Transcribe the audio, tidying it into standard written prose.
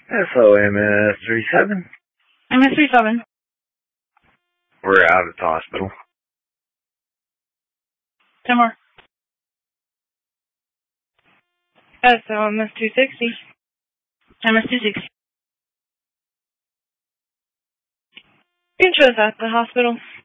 SOMS37. MS37. We're out at the hospital. 10 more. SOMS260. MS260. Intro's at the hospital.